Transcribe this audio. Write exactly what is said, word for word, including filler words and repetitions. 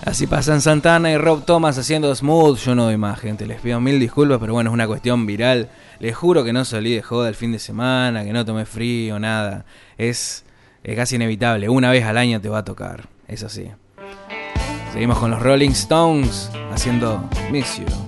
Así pasan Santana y Rob Thomas haciendo Smooth. Yo no doy más, gente, les pido mil disculpas, pero bueno, es una cuestión viral. Les juro que no salí de joda el fin de semana, que no tomé frío, nada. Es, es casi inevitable, una vez al año te va a tocar, es así. Seguimos con los Rolling Stones haciendo Miss You.